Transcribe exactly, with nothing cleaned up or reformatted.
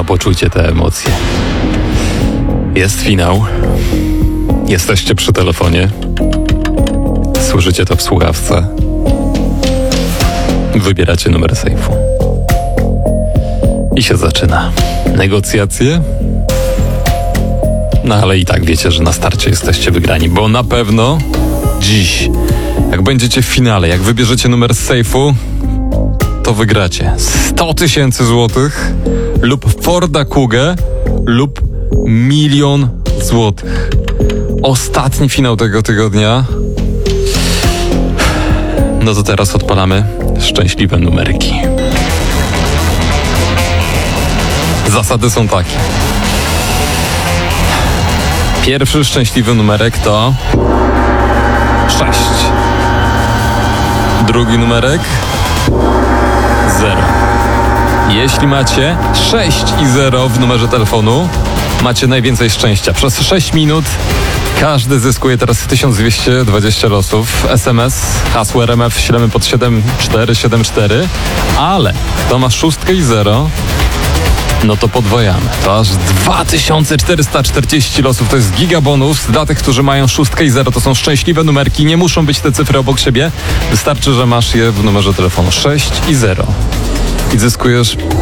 poczujcie te emocje. Jest finał. Jesteście przy telefonie. Słyszycie to w słuchawce. Wybieracie numer sejfu. I się zaczyna. Negocjacje? No ale i tak wiecie, że na starcie jesteście wygrani, bo na pewno dziś, jak będziecie w finale, jak wybierzecie numer z sejfu, to wygracie sto tysięcy złotych lub Forda Kugę lub milion złotych. Ostatni finał tego tygodnia. No to teraz odpalamy szczęśliwe numerki. Zasady są takie. Pierwszy szczęśliwy numerek to sześć. Drugi numerek zero. Jeśli macie sześć i zero w numerze telefonu, macie najwięcej szczęścia. Przez sześć minut każdy zyskuje teraz tysiąc dwieście dwadzieścia losów. S M S, hasło R M F ślemy pod siedem cztery siedem cztery, ale kto ma szóstkę i zero, no to podwajamy. To aż dwa tysiące czterysta czterdzieści losów. To jest gigabonus. Dla tych, którzy mają szóstkę i zero, to są szczęśliwe numerki. Nie muszą być te cyfry obok siebie. Wystarczy, że masz je w numerze telefonu sześć i zero. I zyskujesz